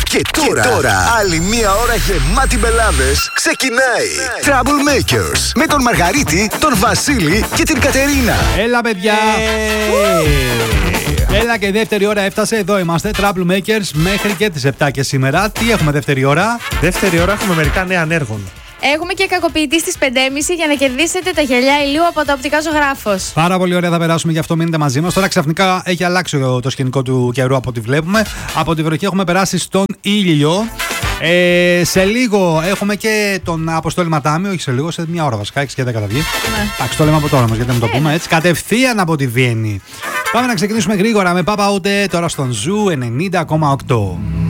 Και τώρα, άλλη μία ώρα γεμάτη μπελάδες ξεκινάει. Troublemakers με τον Μαργαρίτη, τον Βασίλη και την Κατερίνα. Έλα, παιδιά! Έλα, και η δεύτερη ώρα έφτασε. Εδώ είμαστε, Troublemakers, μέχρι και τις 7 και σήμερα. Τι έχουμε δεύτερη ώρα? Δεύτερη ώρα έχουμε μερικά νέα ανέργων. Έχουμε και κακοποιητή στις 5.30 για να κερδίσετε τα γυαλιά ηλίου από τα Οπτικά Ζωγράφος. Πάρα πολύ ωραία, θα περάσουμε, γι' αυτό μείνετε μαζί μας. Τώρα ξαφνικά έχει αλλάξει το σκηνικό του καιρού από ό,τι βλέπουμε. Από τη βροχή έχουμε περάσει στον ήλιο. Σε λίγο έχουμε και τον Αποστόλη Ματάμι, όχι σε λίγο, σε μια ώρα βασικά, 6 και 10 θα βγει. Εντάξει, το λέμε από τώρα όμως, γιατί να το πούμε έτσι. Κατευθείαν από τη Βιέννη. Πάμε να ξεκινήσουμε γρήγορα με Papa Out τώρα στον Ζου 90,8.